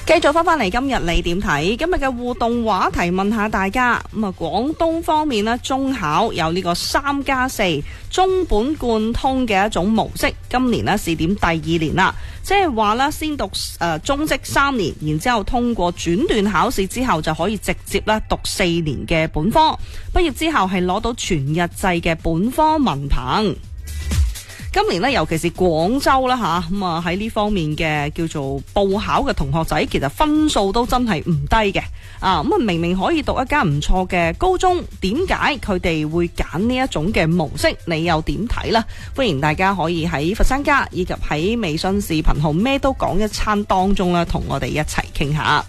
繼續翻嚟今日你點睇？今日嘅互動話題問下大家，廣東方面呢，中考有呢個3+4中本貫通嘅一種模式，今年呢試點第2年啦，即係話呢先讀中職3年，然之後通過轉段考試之後就可以直接呢讀4年嘅本科，畢業之後係攞到全日制嘅本科文憑。今年呢，尤其是廣州啦吓，喺呢方面嘅叫做報考嘅同學仔，其實分數都真係唔低嘅。明明可以讀一間唔錯嘅高中，點解佢哋會揀呢一種嘅模式？你又點睇呢？歡迎大家可以喺佛山家以及喺微信視頻號咩都講一餐當中咧，同我哋一齊傾下。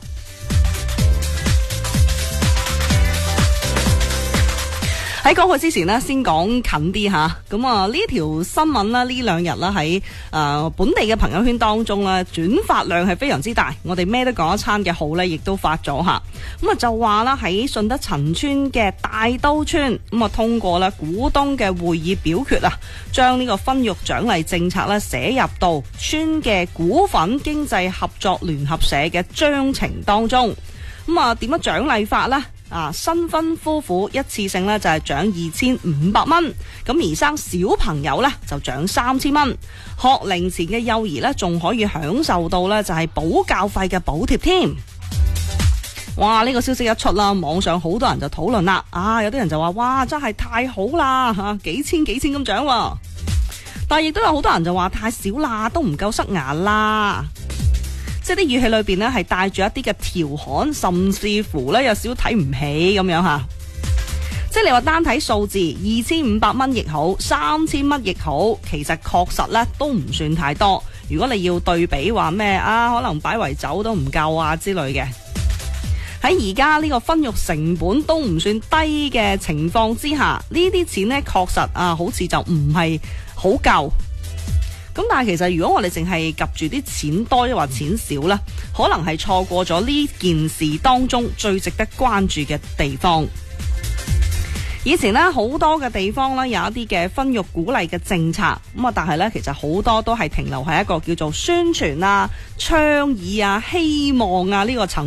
喺講佢之前呢，先講近啲吓。咁呢條新聞啦，呢兩日啦喺本地嘅朋友圈當中咧，轉發量係非常之大。我哋咩都講一餐嘅號呢，亦都發咗吓。就話啦，喺順德陳村嘅大都村通過咧股東嘅會議表決啊，將呢個分育獎勵政策咧寫入到村嘅股份經濟合作聯合社嘅章程當中。點樣獎勵法呢？新婚夫婦一次性呢就係獎2500蚊，咁而生小朋友呢就獎3000蚊，學齡前嘅幼兒呢仲可以享受到呢就係補教費嘅補貼添。哇！呢個消息一出啦，網上好多人就討論啦。有啲人就話：哇，真係太好啦吓，幾千咁獎。但係亦都有好多人就話太少啦，都唔夠塞牙啦。即係啲語氣裏邊呢係帶住一啲嘅調侃，甚至乎呢有少少睇唔起咁樣吓。即係你話單睇數字，2500蚊亦好，3000蚊亦好，其實確實呢都唔算太多。如果你要對比話咩可能擺圍酒都唔夠啊之類嘅。喺而家呢個分育成本都唔算低嘅情況之下，呢啲錢呢確實好似就唔係好夠。咁但係其實如果我哋淨係夾住啲錢多抑或錢少呢，可能係錯過咗呢件事當中最值得關注嘅地方。以前呢，好多嘅地方呢有一啲嘅分育鼓勵嘅政策，但係呢，其實好多都係停留喺一個叫做宣傳倡議希望呢個層